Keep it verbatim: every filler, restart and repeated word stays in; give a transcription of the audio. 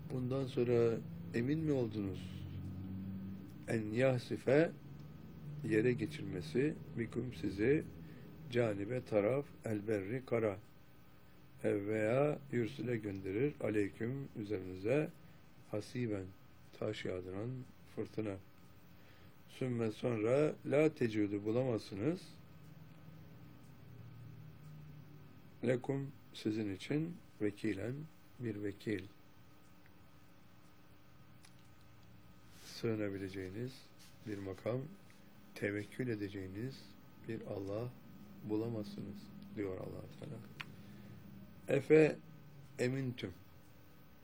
Bundan sonra emin mi oldunuz? En yahsife yere geçirmesi bikum sizi canibe taraf elberri kara ev veya yürsüle gönderir aleyküm üzerinize hasiben taş yağdıran fırtına. Sümme sonra la tecudu bulamazsınız lekum sizin için vekilen bir vekil, sığınabileceğiniz bir makam, tevekkül edeceğiniz bir Allah bulamazsınız diyor Allah Teala. Efe emintüm